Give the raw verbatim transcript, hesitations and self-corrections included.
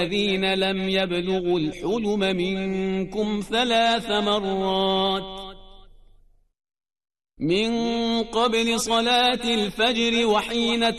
الذين لم يبلغوا الحلم منكم ثلاث مرات من قبل صلاة الفجر وحين